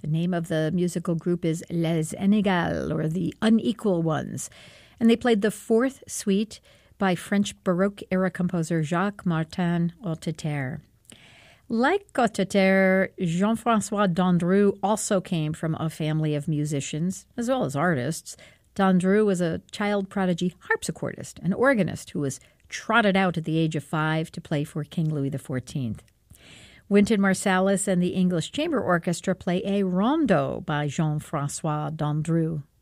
The name of the musical group is Les Inégales, or the Unequal Ones. And they played the fourth suite by French Baroque-era composer Jacques Martin Hotteterre. Like Hotteterre, Jean-François Dandru also came from a family of musicians, as well as artists. Dandru was a child prodigy harpsichordist and organist who was trotted out at the age of 5 to play for King Louis XIV. Wynton Marsalis and the English Chamber Orchestra play a rondo by Jean-François Dandru,